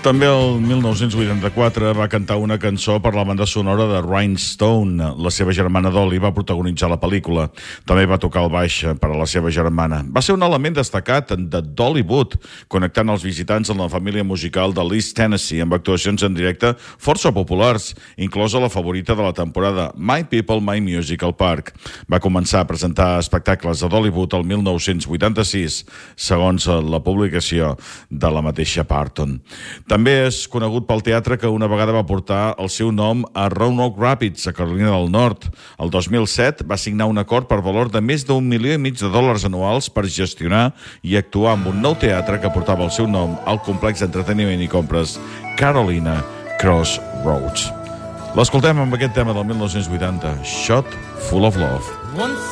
També el 1984 va cantar una cançó per la banda sonora de Rhinestone. La seva germana Dolly va protagonitzar la pel·lícula. També va tocar el baix per a la seva germana. Va ser un element destacat de Dollywood, connectant els visitants amb la família musical de l'East Tennessee amb actuacions en directe força populars, inclosa la favorita de la temporada, My People, My Musical Park. Va començar a presentar espectacles a Dollywood el 1986, segons la publicació de la mateixa Parton. També és conegut pel teatre que una vegada va portar el seu nom a Roanoke Rapids, a Carolina del Nord. El 2007 va signar un acord per valor de més d'1,5 milió anuals per gestionar i actuar amb un nou teatre que portava el seu nom al complex d'entreteniment i compres Carolina Crossroads. L'escoltem amb aquest tema del 1980, Shot Full of Love.